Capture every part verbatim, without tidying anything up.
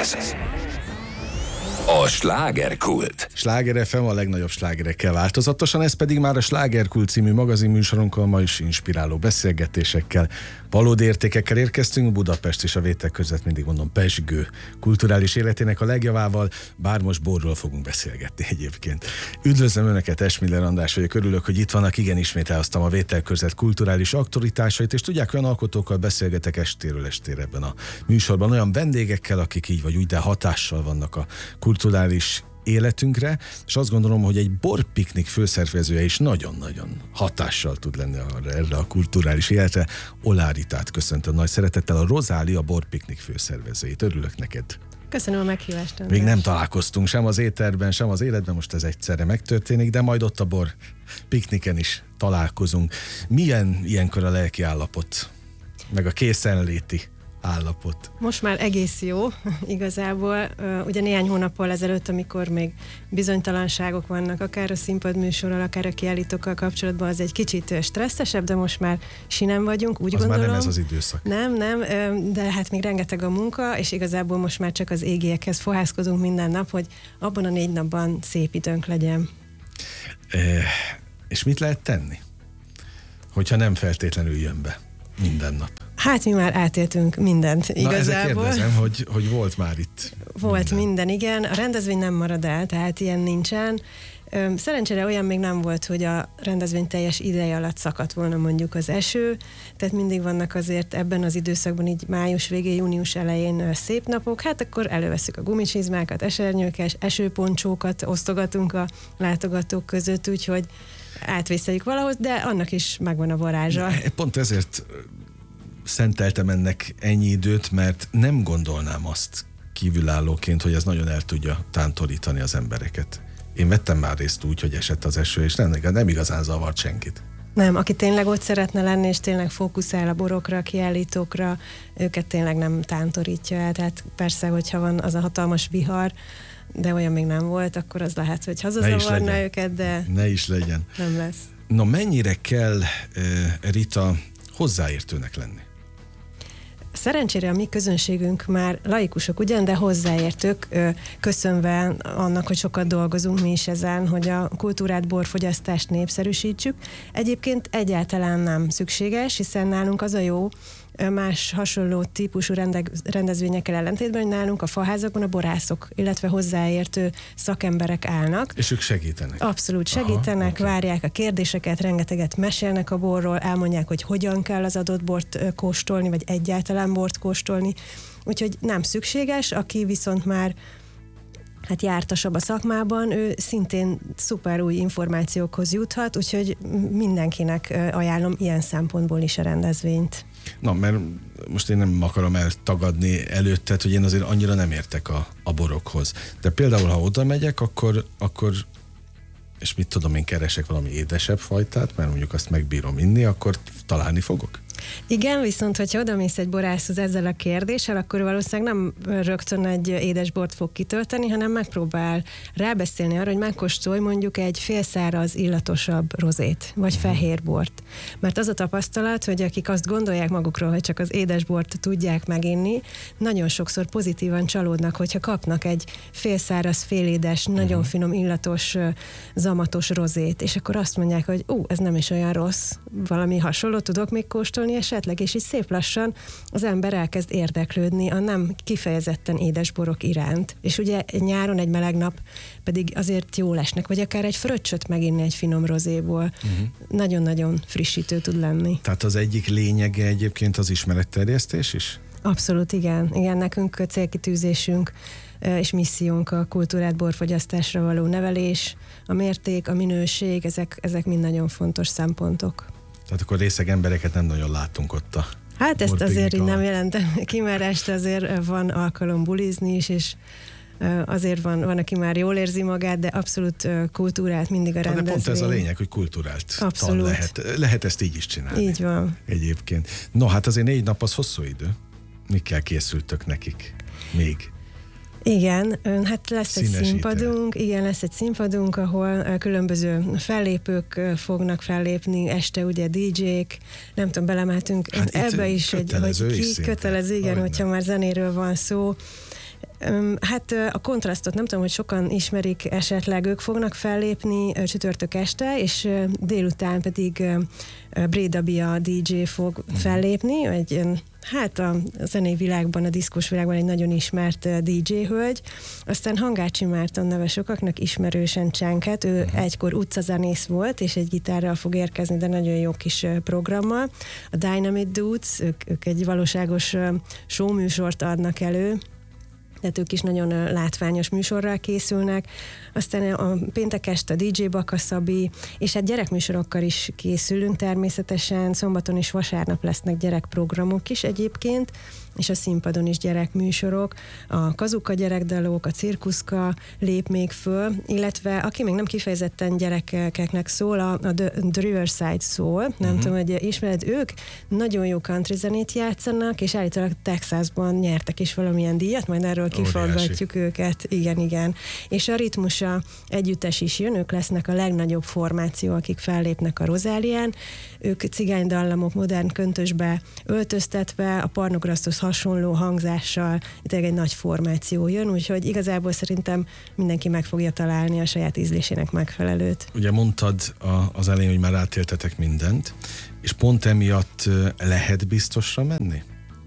Ez a Slágerkult. Sláger ef em a legnagyobb slágerekkel változatosan, ez pedig már a Slágerkult című magazinműsorunkkal, ma is inspiráló beszélgetésekkel, valódi értékekkel érkeztünk. Budapest és a Vétek között, mindig mondom, pezsgő kulturális életének a legjavával, bár most borról fogunk beszélgetni egyébként. Üdvözlöm Önöket, Esmiller András vagyok, örülök, hogy itt vannak. Igen, ismét elhoztam a Vétek között kulturális aktualitásait, és tudják, olyan alkotókkal beszélgetek estéről estére ebben a műsorban, olyan vendégekkel, akik így vagy úgy, de hatással vannak a kulturális életünkre, és azt gondolom, hogy egy borpiknik főszervezője is nagyon-nagyon hatással tud lenni arra, erre a kulturális életre. Oláritát köszöntöm nagy szeretettel, a Rozália borpiknik főszervezőjét. Örülök neked. Köszönöm a meghívást, András. Még nem találkoztunk sem az éterben, sem az életben, most ez egyszerre megtörténik, de majd ott a bor pikniken is találkozunk. Milyen ilyenkor a lelki állapot, meg a készenléti állapot? Most már egész jó, igazából. Ugye néhány hónappal ezelőtt, amikor még bizonytalanságok vannak, akár a színpadműsorral, akár a kiállítókkal kapcsolatban, az egy kicsit stresszesebb, de most már sinem vagyunk, úgy az gondolom. Már nem ez az időszak. Nem, nem, de hát még rengeteg a munka, és igazából most már csak az égiekhez fohászkodunk minden nap, hogy abban a négy napban szép időnk legyen. E, és mit lehet tenni, hogyha nem feltétlenül jön be minden nap? Hát mi már átéltünk mindent igazából. Na ezzel kérdezem, hogy, hogy volt már itt Volt minden. minden, igen. A rendezvény nem marad el, tehát ilyen nincsen. Szerencsére olyan még nem volt, hogy a rendezvény teljes ideje alatt szakadt volna mondjuk az eső, tehát mindig vannak azért ebben az időszakban, így május végén, június elején szép napok, hát akkor előveszük a gumicsizmákat, esernyőkes, esőponcsókat osztogatunk a látogatók között, úgyhogy átvészeljük valahogy, de annak is megvan a varázsa. Pont ezért szenteltem ennek ennyi időt, mert nem gondolnám azt kívülállóként, hogy ez nagyon el tudja tántorítani az embereket. Én vettem már részt úgy, hogy esett az eső, és nem, nem igazán zavart senkit. Nem, aki tényleg ott szeretne lenni, és tényleg fókuszál a borokra, a kiállítókra, őket tényleg nem tántorítja el. Tehát persze, hogyha van az a hatalmas vihar, de olyan még nem volt, akkor az lehet, hogy hazazavarna őket, de ne is legyen. Nem lesz. No, mennyire kell, Rita, hozzáértőnek lenni? Szerencsére a mi közönségünk már laikusok ugyan, de hozzáértők, köszönve annak, hogy sokat dolgozunk mi is ezen, hogy a kultúrát, borfogyasztást népszerűsítsük. Egyébként egyáltalán nem szükséges, hiszen nálunk az a jó, más hasonló típusú rendezvényekkel ellentétben, hogy nálunk a faházakon a borászok, illetve hozzáértő szakemberek állnak. És ők segítenek? Abszolút segítenek, Aha, várják okay. a kérdéseket, rengeteget mesélnek a borról, elmondják, hogy hogyan kell az adott bort kóstolni, vagy egyáltalán bort kóstolni. Úgyhogy nem szükséges, aki viszont már hát jártasabb a szakmában, ő szintén szuper új információkhoz juthat, úgyhogy mindenkinek ajánlom ilyen szempontból is a rendezvényt. Na, mert most én nem akarom eltagadni előtted, hogy én azért annyira nem értek a, a borokhoz. De például, ha oda megyek, akkor, akkor, és mit tudom, én keresek valami édesebb fajtát, mert mondjuk azt megbírom inni, akkor találni fogok? Igen, viszont hogyha odamész egy borászhoz ezzel a kérdéssel, akkor valószínűleg nem rögtön egy édesbort fog kitölteni, hanem megpróbál rábeszélni arra, hogy megkóstolj mondjuk egy félszáraz, illatosabb rozét, vagy fehérbort. Mert az a tapasztalat, hogy akik azt gondolják magukról, hogy csak az édesbort tudják meginni, nagyon sokszor pozitívan csalódnak, hogyha kapnak egy félszáraz, félédes, nagyon finom, illatos, zamatos rozét, és akkor azt mondják, hogy ú, ez nem is olyan rossz, valami hasonló tudok még kóstolni esetleg, és így szép lassan az ember elkezd érdeklődni a nem kifejezetten édes borok iránt. És ugye nyáron egy meleg nap pedig azért jól esnek, vagy akár egy fröccsöt meginni egy finom rozéból. Uh-huh. Nagyon-nagyon frissítő tud lenni. Tehát az egyik lényege egyébként az ismeretterjesztés is? Abszolút, igen. Igen, nekünk célkitűzésünk és missziónk a kultúrát, borfogyasztásra való nevelés, a mérték, a minőség, ezek, ezek mind nagyon fontos szempontok. Tehát akkor részeg embereket nem nagyon látunk ott a Hát ezt azért így nem jelentem ki, mert este azért van alkalom bulizni is, és azért van, van, aki már jól érzi magát, de abszolút kultúrált mindig a rendezvény. De pont ez a lényeg, hogy kultúrált lehet. Lehet ezt így is csinálni. Így van. Egyébként. No, hát azért négy nap az hosszú idő. Mikkel készültök nekik még? Igen, hát lesz egy színpadunk, igen, lesz egy színpadunk, ahol különböző fellépők fognak fellépni, este ugye dé jék, nem tudom, belemeltünk hát ebbe is, hogy, hogy ki is kötelező, igen, hogyha már zenéről van szó. Hát a Kontrasztot nem tudom, hogy sokan ismerik esetleg, ők fognak fellépni csütörtök este, és délután pedig Breda Bia dé dzsé fog fellépni, egy hát a zenei világban, a diszkós világban egy nagyon ismert dé dzsé hölgy. Aztán Hangácsi Márton neve sokaknak ismerősen Csenket, ő uh-huh. egykor utcazenész volt, és egy gitárral fog érkezni, de nagyon jó kis programmal. A Dynamite Dudes, ők, ők egy valóságos showműsort adnak elő, tehát ők is nagyon látványos műsorral készülnek. Aztán a péntek este a dé dzsé Baka Szabi, és hát gyerekműsorokkal is készülünk természetesen, szombaton és vasárnap lesznek gyerekprogramok is egyébként, és a színpadon is gyerekműsorok, a Kazuka gyerekdalók, a Cirkuszka lép még föl, illetve aki még nem kifejezetten gyerekeknek szól, a, a The, The Riverside Soul, nem uh-huh. tudom, hogy ismered, ők nagyon jó country zenét játszanak, és állítólag Texasban nyertek is valamilyen díjat, majd erről kifaggatjuk őket. Igen, igen. És a Ritmusa együttes is jön, ők lesznek a legnagyobb formáció, akik fellépnek a Rozálián. Ők cigánydallamok modern köntösbe öltöztetve, a Parnograsztos hasonló hangzással, tényleg egy nagy formáció jön, úgyhogy igazából szerintem mindenki meg fogja találni a saját ízlésének megfelelőt. Ugye mondtad a, az elején, hogy már átéltetek mindent, és pont emiatt lehet biztosra menni?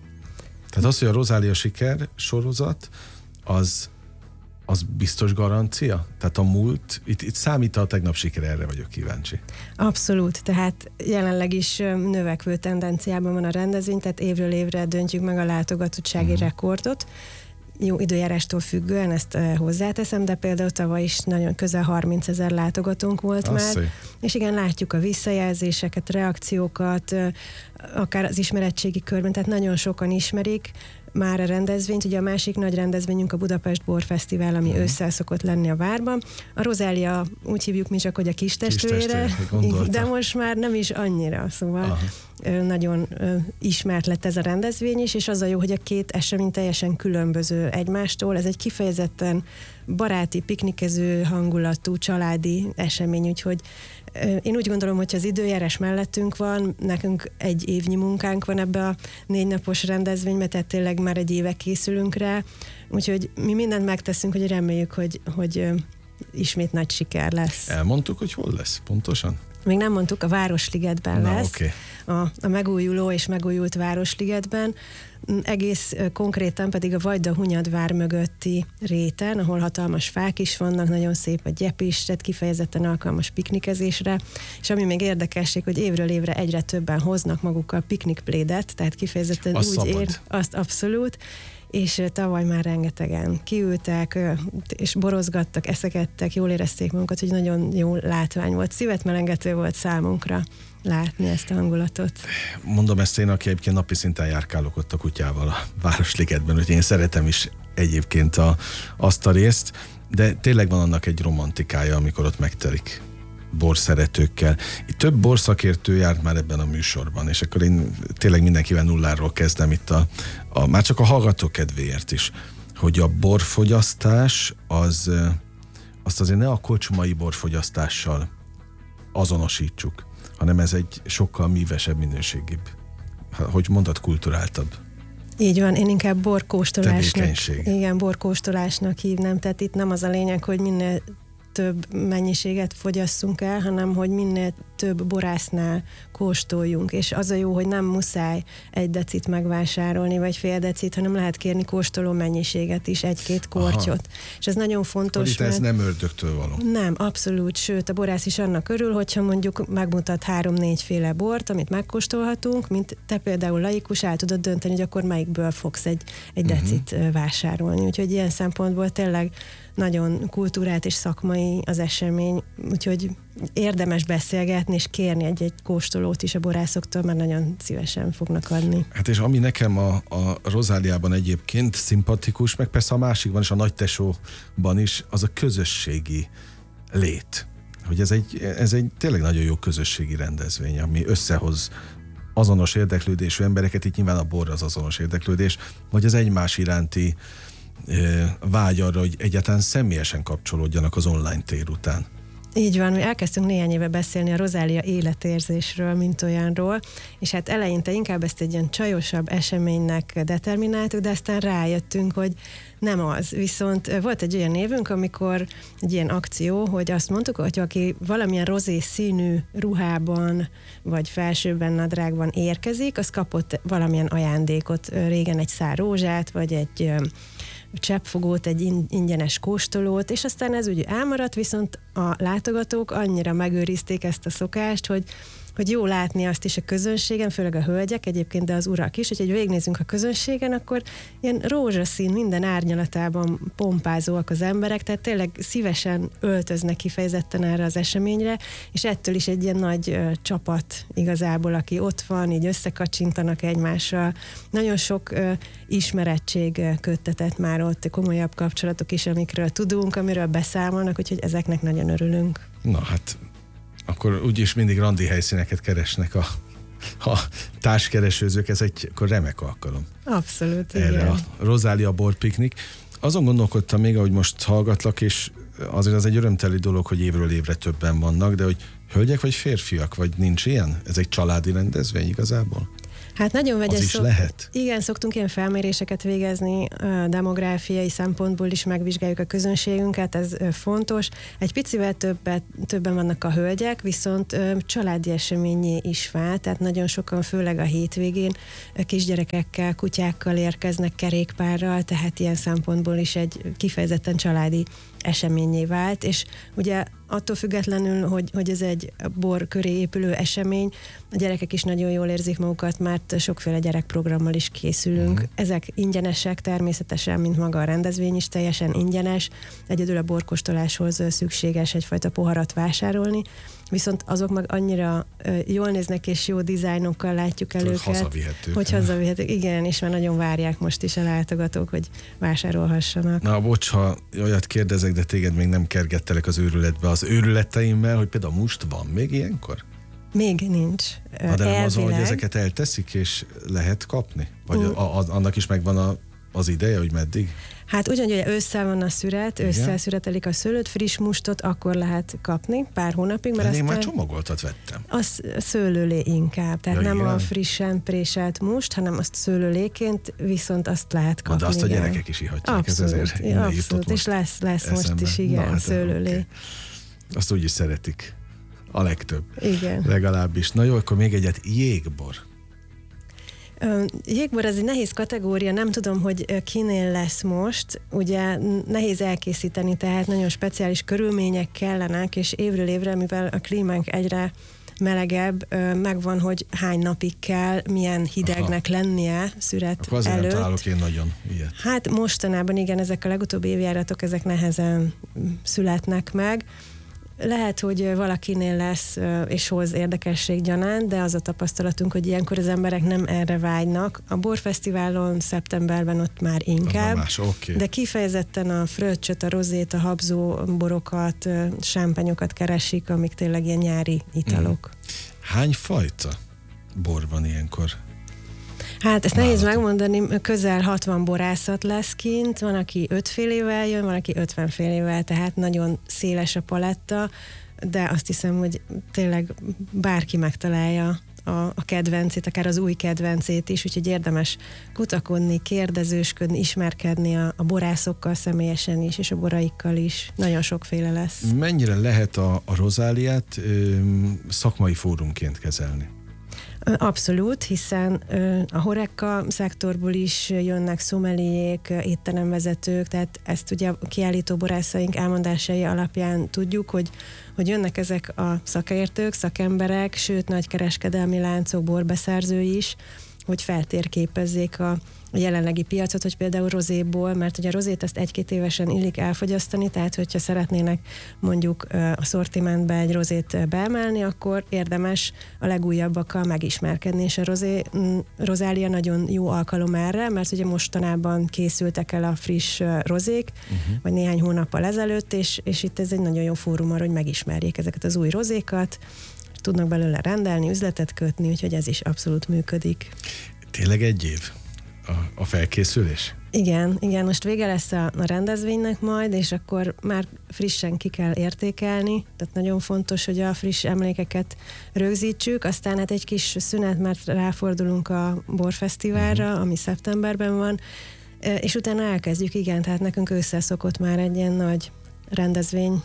Tehát az, hogy a Rozália siker sorozat, az, az biztos garancia? Tehát a múlt, itt, itt számít a tegnap siker, erre vagyok kíváncsi. Abszolút, tehát jelenleg is növekvő tendenciában van a rendezvény, tehát évről évre döntjük meg a látogatottsági uh-huh. rekordot. Jó időjárástól függően ezt hozzáteszem, de például tavaly is nagyon közel harmincezer látogatónk volt Azt már. szép. És igen, látjuk a visszajelzéseket, reakciókat, akár az ismeretségi körben, tehát nagyon sokan ismerik már a rendezvényt. Ugye a másik nagy rendezvényünk a Budapest Borfesztivál, ami uh-huh. ősszel szokott lenni a várban. A Rozália, úgy hívjuk mi csak, hogy a kis testvére, de most már nem is annyira, szóval Aha. nagyon ismert lett ez a rendezvény is, és az a jó, hogy a két esemény teljesen különböző egymástól. Ez egy kifejezetten baráti, piknikező hangulatú, családi esemény, úgyhogy én úgy gondolom, hogy az időjárás mellettünk van, nekünk egy évnyi munkánk van ebbe a négy napos rendezvénybe, tehát tényleg már egy éve készülünk rá, úgyhogy mi mindent megteszünk, hogy reméljük, hogy, hogy ismét nagy siker lesz. Elmondtuk, hogy hol lesz pontosan? Még nem mondtuk, a Városligetben Na, lesz. Okay. A, a megújuló és megújult Városligetben. Egész konkrétan pedig a Vajda-Hunyadvár mögötti réten, ahol hatalmas fák is vannak, nagyon szép a gyep is, tehát kifejezetten alkalmas piknikezésre, és ami még érdekesség, hogy évről évre egyre többen hoznak magukkal piknikplédet, tehát kifejezetten az úgy szabad. ér, azt abszolút, és tavaly már rengetegen kiültek, és borozgattak, eszegettek, jól érezték magukat, hogy nagyon jó látvány volt. Szívetmelengető volt számunkra látni ezt a hangulatot. Mondom ezt én, aki egyébként napi szinten járkálok ott a kutyával a Városligetben, hogy én szeretem is egyébként a, azt a részt, de tényleg van annak egy romantikája, amikor ott megtelik borszeretőkkel. Itt több borszakértő járt már ebben a műsorban, és akkor én tényleg mindenkivel nulláról kezdem itt a, a már csak a hallgató kedvéért is, hogy a borfogyasztás az, azt azért ne a kocsmai borfogyasztással azonosítsuk, hanem ez egy sokkal mívesebb, minőségibb, hogy mondod, kulturáltabb. Így van, én inkább borkóstolásnak, igen, borkóstolásnak hívnám, tehát itt nem az a lényeg, hogy minél több mennyiséget fogyasszunk el, hanem hogy minél több borásznál kóstoljunk, és az a jó, hogy nem muszáj egy decit megvásárolni, vagy fél decit, hanem lehet kérni kóstoló mennyiséget is, egy-két kortyot. Aha. És ez nagyon fontos. Hogy itt ez nem ördögtől való. Nem, abszolút, sőt, a borász is annak örül, hogyha mondjuk megmutat három-négy féle bort, amit megkóstolhatunk, mint te például laikus, el tudod dönteni, hogy akkor melyikből fogsz egy, egy decit uh-huh. vásárolni. Úgyhogy ilyen szempontból tényleg nagyon kultúrált és szakmai az esemény, úgyhogy érdemes beszélgetni és kérni egy-egy kóstolót is a borászoktól, mert nagyon szívesen fognak adni. Hát és ami nekem a, a Rozáliában egyébként szimpatikus, meg persze a másikban is, a nagytesóban is, az a közösségi lét. Hogy ez egy, ez egy tényleg nagyon jó közösségi rendezvény, ami összehoz azonos érdeklődésű embereket, itt nyilván a bor az azonos érdeklődés, vagy az egymás iránti vágy arra, hogy egyáltalán személyesen kapcsolódjanak az online tér után. Így van, mi elkezdtünk néhány éve beszélni a Rozália életérzésről, mint olyanról, és hát eleinte inkább ezt egy ilyen csajosabb eseménynek determináltuk, de aztán rájöttünk, hogy nem az. Viszont volt egy olyan évünk, amikor egy ilyen akció, hogy azt mondtuk, hogy aki valamilyen rozé színű ruhában, vagy felsőben nadrágban érkezik, az kapott valamilyen ajándékot, régen egy szár rózsát, vagy egy cseppfogót, egy ingyenes kóstolót, és aztán ez úgy elmaradt, viszont a látogatók annyira megőrizték ezt a szokást, hogy hogy jó látni azt is a közönségen, főleg a hölgyek egyébként, de az urak is, hogy végignézünk a közönségen, akkor ilyen rózsaszín, minden árnyalatában pompázóak az emberek, tehát tényleg szívesen öltöznek kifejezetten erre az eseményre, és ettől is egy ilyen nagy ö, csapat igazából, aki ott van, így összekacsintanak egymással. Nagyon sok ö, ismerettség ö, köttetett már ott, komolyabb kapcsolatok is, amikről tudunk, amiről beszámolnak, úgyhogy ezeknek nagyon örülünk. Na hát, akkor úgyis mindig randi helyszíneket keresnek a, a társkeresőzők, ez egy akkor remek alkalom. Abszolút, erre igen. A Rozália borpiknik. Azon gondolkodtam még, ahogy most hallgatlak, és azért az egy örömteli dolog, hogy évről évre többen vannak, de hogy hölgyek vagy férfiak, vagy nincs ilyen? Ez egy családi rendezvény igazából? Hát nagyon vegyes. Az is szok... lehet? Igen, szoktunk ilyen felméréseket végezni, demográfiai szempontból is megvizsgáljuk a közönségünket, ez fontos. Egy picivel többet, többen vannak a hölgyek, viszont családi eseményé is vált, tehát nagyon sokan, főleg a hétvégén kisgyerekekkel, kutyákkal érkeznek, kerékpárral, tehát ilyen szempontból is egy kifejezetten családi eseményé vált, és ugye attól függetlenül, hogy, hogy ez egy bor köré épülő esemény, a gyerekek is nagyon jól érzik magukat, mert sokféle gyerekprogrammal is készülünk. Uh-huh. Ezek ingyenesek természetesen, mint maga a rendezvény is teljesen ingyenes, egyedül a borkóstoláshoz szükséges egyfajta poharat vásárolni, viszont azok meg annyira uh, jól néznek és jó dizájnokkal látjuk el őket, hazavihetők. Hogy hazavihetők, igen, és már nagyon várják most is a látogatók, hogy vásárolhassanak. Na, bocs, ha olyat kérdezek, de téged még nem kergettelek az őrületbe az őrületeimmel, hogy például most van még ilyenkor? Még nincs. Na, de nem az van, hogy ezeket elteszik, és lehet kapni? Vagy uh. a, a, annak is megvan a, az ideje, hogy meddig? Hát ugyanúgy, hogy ősszel van a szüret, igen, ősszel szüretelik a szőlőt, friss mustot akkor lehet kapni pár hónapig. Mert én aztán már csomagoltat vettem. Az szőlőlé inkább, tehát ja, nem igen, a frissen préselt must, hanem azt szőlőléként, viszont azt lehet kapni. De azt igen, a gyerekek is ihatják. Abszolút, ez ezért abszolút és lesz, lesz most is, igen, na, szőlőlé. Okay. Azt úgy is szeretik. A legtöbb. Igen. Legalábbis. Na jó, akkor még egyet, jégbor. Jégbor az egy nehéz kategória, nem tudom, hogy kinél lesz most. Ugye nehéz elkészíteni, tehát nagyon speciális körülmények kellenek, és évről évre, mivel a klímánk egyre melegebb, megvan, hogy hány napig kell, milyen hidegnek aha, lennie szüret akkor azért előtt. Nem találok én nagyon ilyet. Hát mostanában igen, ezek a legutóbbi évjáratok, ezek nehezen születnek meg. Lehet, hogy valakinél lesz és hoz érdekesség gyanánt, de az a tapasztalatunk, hogy ilyenkor az emberek nem erre vágynak. A borfesztiválon szeptemberben ott már inkább, más, okay, de kifejezetten a fröccsöt, a rozét, a habzó borokat, sámpányokat keresik, amik tényleg ilyen nyári italok. Mm. Hány fajta bor van ilyenkor? Hát ezt nehéz megmondani, közel hatvan borászat lesz kint, van, aki ötfélével jön, van, aki ötvenfélével, tehát nagyon széles a paletta, de azt hiszem, hogy tényleg bárki megtalálja a, a kedvencét, akár az új kedvencét is, úgyhogy érdemes kutakodni, kérdezősködni, ismerkedni a, a borászokkal személyesen is, és a boraikkal is. Nagyon sokféle lesz. Mennyire lehet a, a Rozáliát ö, szakmai fórumként kezelni? Abszolút, hiszen a horeca szektorból is jönnek szomeliék, étteremvezetők, tehát ezt ugye a kiállító borászaink elmondásai alapján tudjuk, hogy, hogy jönnek ezek a szakértők, szakemberek, sőt nagy kereskedelmi láncok, borbeszerzői is, hogy feltérképezzék a a jelenlegi piacot, hogy például rozéból, mert ugye a rozét ezt egy-két évesen illik elfogyasztani, tehát hogyha szeretnének mondjuk a szortimentbe egy rozét beemelni, akkor érdemes a legújabbakkal megismerkedni, és a rozé, Rozália nagyon jó alkalom erre, mert ugye mostanában készültek el a friss rozék, uh-huh. vagy néhány hónappal ezelőtt, és, és itt ez egy nagyon jó fórum arra, hogy megismerjék ezeket az új rozékat, tudnak belőle rendelni, üzletet kötni, úgyhogy ez is abszolút működik. Tényleg egy év a, a felkészülés? Igen, igen, most vége lesz a, a rendezvénynek majd, és akkor már frissen ki kell értékelni, tehát nagyon fontos, hogy a friss emlékeket rögzítsük, aztán hát egy kis szünet, mert ráfordulunk a borfesztiválra, ami szeptemberben van, és utána elkezdjük, igen, tehát nekünk ősszel szokott már egy ilyen nagy rendezvény,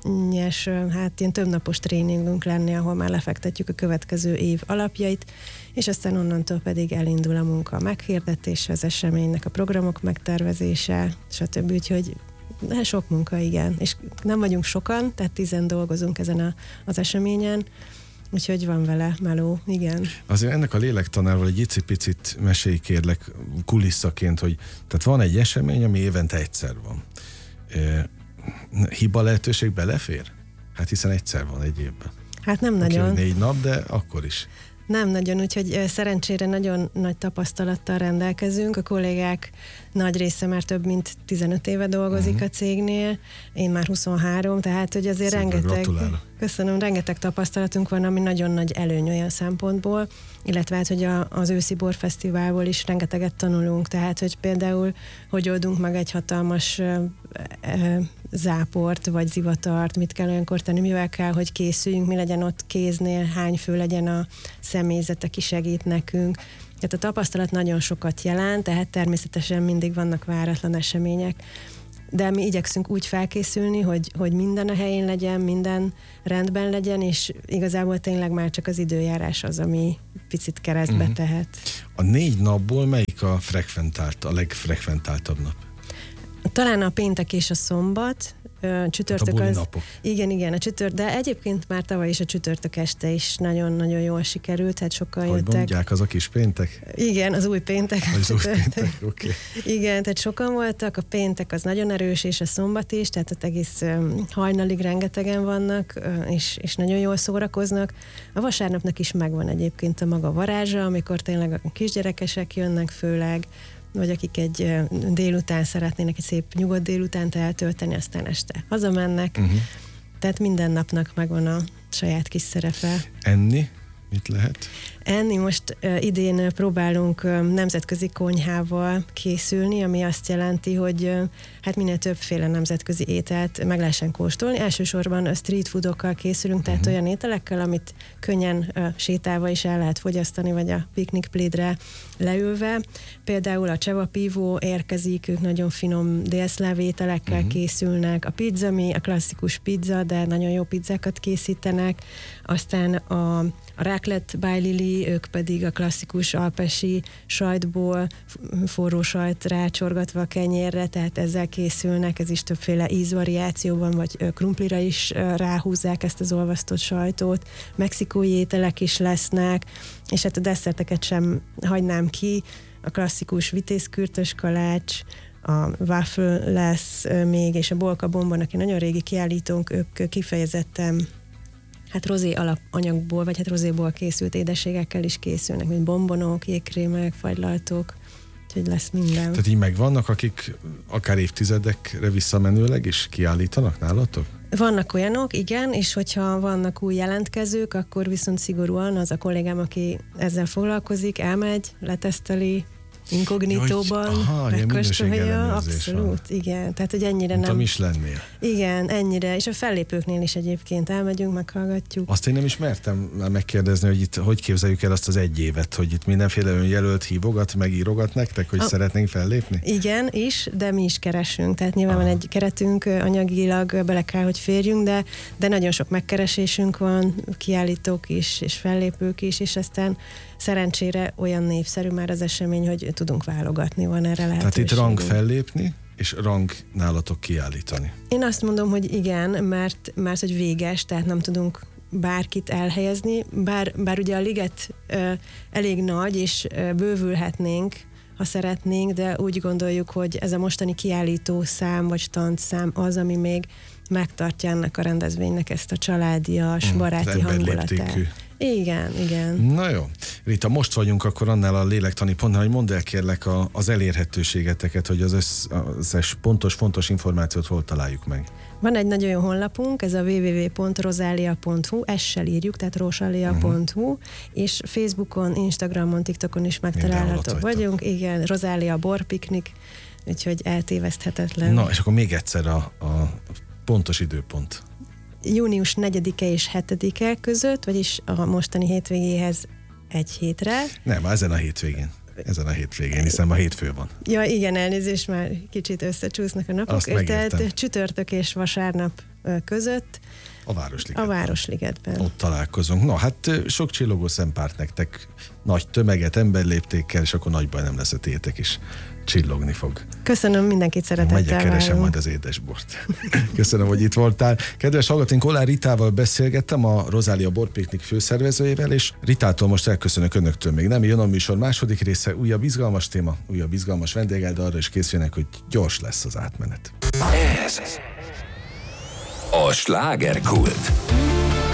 és hát ilyen többnapos tréningünk lenni, ahol már lefektetjük a következő év alapjait, és aztán onnantól pedig elindul a munka, a meghirdetése, az eseménynek, a programok megtervezése, stb. Úgyhogy de sok munka, igen. És nem vagyunk sokan, tehát tizen dolgozunk ezen a, az eseményen, úgyhogy van vele meló, igen. Azért ennek a lélektanárval egy icipicit mesélj kérlek kulisszaként, hogy tehát van egy esemény, ami évente egyszer van. E, hiba lehetőség belefér? Hát hiszen egyszer van egy évben. Hát nem Oké, nagyon. Négy nap, de akkor is. Nem nagyon, úgyhogy szerencsére nagyon nagy tapasztalattal rendelkezünk. A kollégák nagy része már több mint tizenöt éve dolgozik uh-huh. a cégnél, én már huszonhárom, tehát hogy azért Szépen rengeteg, gratulálok. Köszönöm, rengeteg tapasztalatunk van, ami nagyon nagy előny olyan szempontból, illetve hát, hogy a, az őszi borfesztiválból is rengeteget tanulunk, tehát hogy például, hogy oldunk meg egy hatalmas e, e, záport, vagy zivatart, mit kell olyankor tenni, mivel kell, hogy készüljünk, mi legyen ott kéznél, hány fő legyen a személyzet, aki segít nekünk. Tehát a tapasztalat nagyon sokat jelent, tehát természetesen mindig vannak váratlan események, de mi igyekszünk úgy felkészülni, hogy, hogy minden a helyén legyen, minden rendben legyen, és igazából tényleg már csak az időjárás az, ami picit keresztbe uh-huh. tehet. A négy napból melyik a frekventált, a legfrekventáltabb nap? Talán a péntek és a szombat, csütörtök hát a az... napok. Igen, igen, a csütört, de egyébként már tavaly is a csütörtök este is nagyon-nagyon jól sikerült, hát sokan Hogy jöttek. mondják, az a kis péntek? Igen, az új péntek. Az új péntek, oké. Okay. Igen, tehát sokan voltak, a péntek az nagyon erős, és a szombat is, tehát ott egész um, hajnalig rengetegen vannak, uh, és, és nagyon jól szórakoznak. A vasárnapnak is megvan egyébként a maga varázsa, amikor tényleg a kisgyerekesek jönnek főleg, vagy akik egy délután szeretnének egy szép nyugodt délutánt eltölteni, aztán este hazamennek. Uh-huh. Tehát minden napnak megvan a saját kis szerepe. Enni? Mit lehet? Enni most uh, idén próbálunk uh, nemzetközi konyhával készülni, ami azt jelenti, hogy uh, hát minél többféle nemzetközi ételt meg lehessen kóstolni. Elsősorban street foodokkal készülünk, tehát uh-huh. olyan ételekkel, amit könnyen uh, sétálva is el lehet fogyasztani, vagy a piknikplédre leülve. Például a csevapívó érkezik, ők nagyon finom délszláv ételekkel uh-huh. készülnek. A pizza, mi a klasszikus pizza, de nagyon jó pizzákat készítenek. Aztán a, a raclette by Lili, ők pedig a klasszikus alpesi sajtból forró sajt rácsorgatva a kenyérre, tehát ezzel készülnek, ez is többféle ízvariációban, vagy krumplira is ráhúzzák ezt az olvasztott sajtot. Mexikói ételek is lesznek, és hát a desszerteket sem hagynám ki, a klasszikus vitézkürtös kalács, a waffle lesz még, és a bolka bombon, aki nagyon régi kiállítónk, ők kifejezetten hát rozé alapanyagból, vagy hát rozéból készült édességekkel is készülnek, mint bombonok, jégkrémek, fagylaltok, úgyhogy lesz minden. Tehát így megvannak, akik akár évtizedekre visszamenőleg is kiállítanak nálatok? Vannak olyanok, igen, és hogyha vannak új jelentkezők, akkor viszont szigorúan az a kollégám, aki ezzel foglalkozik, elmegy, leteszteli, inkognitóban, megkóstolja, abszolút, igen. Tehát, hogy ennyire mint nem... a Michelinnél. Igen, ennyire, és a fellépőknél is egyébként elmegyünk, meghallgatjuk. Azt én nem is mertem megkérdezni, hogy itt hogy képzeljük el azt az egy évet, hogy itt mindenféle önjelölt hívogat, megírogat nektek, hogy a... szeretnénk fellépni? Igen, is, de mi is keresünk, tehát nyilván Aha. van egy keretünk, anyagilag bele kell, hogy férjünk, de, de nagyon sok megkeresésünk van, kiállítók is, és fellépők is, és aztán szerencsére olyan népszerű már az esemény, hogy tudunk válogatni, van erre lehetőség. Tehát itt rang fellépni, és rang nálatok kiállítani. Én azt mondom, hogy igen, mert, mert hogy véges, tehát nem tudunk bárkit elhelyezni, bár, bár ugye a liget uh, elég nagy, és uh, bővülhetnénk, ha szeretnénk, de úgy gondoljuk, hogy ez a mostani kiállító szám, vagy standszám az, ami még megtartja ennek a rendezvénynek ezt a családias, baráti hmm, hangulatát. Igen, igen. Na jó. Rita, most vagyunk akkor annál a lélektani pontnál, hogy mondd el kérlek a, az elérhetőségeteket, hogy az összes pontos, fontos információt hol találjuk meg. Van egy nagyon jó honlapunk, ez a double-u double-u double-u pont rosalia pont hu, essel írjuk, tehát rosalia pont hu, uh-huh. és Facebookon, Instagramon, TikTokon is megtalálhatók vagyunk. Igen, Rosalia borpiknik úgyhogy eltéveszthetetlen. Na, és akkor még egyszer a, a pontos időpont. Június negyedike és hetedike között, vagyis a mostani hétvégéhez egy hétre. Nem, ezen a hétvégén. Ezen a hétvégén, hiszen ma hétfő van. Ja, igen, elnézést, már kicsit összecsúsznak a napok. Azt megértem. Tehát csütörtök és vasárnap között a Városligetben. A Városligetben. Ott találkozunk. Na, hát sok csillogó szempárt nektek, nagy tömeget, emberléptékkel, és akkor nagy baj nem lesz a tétek is. Csillogni fog. Köszönöm, mindenkit szeretettel Megyek, keresem várunk. majd az édesbort. Köszönöm, hogy itt voltál. Kedves hallgatóink, Oláh Ritával beszélgettem, a Rozália Borpiknik főszervezőjével, és Ritától most elköszönök önöktől. Még nem jön a műsor második része, újabb izgalmas téma, újabb izgalmas vendéggel, de arra is készüljenek, hogy gyors lesz az átmenet. Ez a slágerkult.